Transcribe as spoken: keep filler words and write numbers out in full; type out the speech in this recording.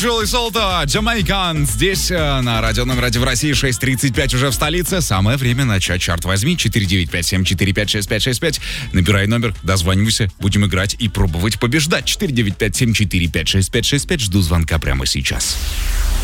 Джулий Солто, Jamaican. Здесь э, на радио номер один в России, шесть тридцать пять уже в столице. Самое время начать чарт. Возьми четыре девять пять семь четыре пять шесть пять шесть пять. Набирай номер, дозванивайся. Будем играть и пробовать побеждать. четыре девять пять семь четыре пять шесть пять шесть пять. Жду звонка прямо сейчас.